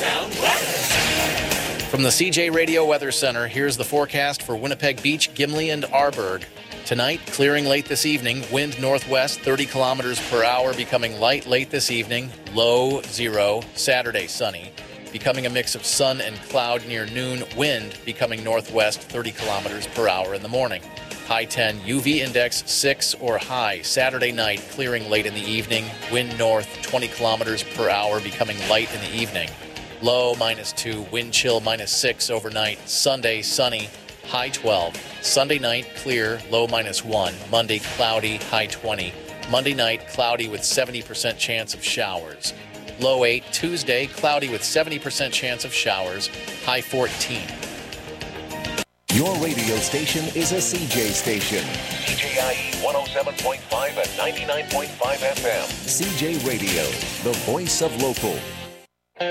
Sound weather. From the CJ Radio Weather Center, here's the forecast for Winnipeg Beach, Gimli, and Arborg. Tonight, clearing late this evening, wind northwest 30 kilometers per hour, becoming light late this evening, low 0. Saturday, sunny, becoming a mix of sun and cloud near noon, wind becoming northwest 30 kilometers per hour in the morning. High 10, UV index 6 or high. Saturday night, clearing late in the evening, wind north 20 kilometers per hour, becoming light in the evening. Low -2, wind chill -6 overnight. Sunday, sunny, high 12. Sunday night, clear, low -1. Monday, cloudy, high 20. Monday night, cloudy with 70% chance of showers. Low 8. Tuesday, cloudy with 70% chance of showers, high 14. Your radio station is a CJ station. CJIE 107.5 and 99.5 FM. CJ Radio, the voice of local.